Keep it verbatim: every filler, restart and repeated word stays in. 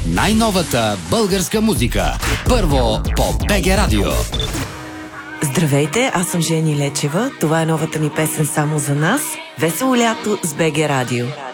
Най-новата българска музика. Първо по БГ Радио. Здравейте, аз съм Жени Лечева. Това е новата ми песен "Само за нас". Весело лято с БГ Радио.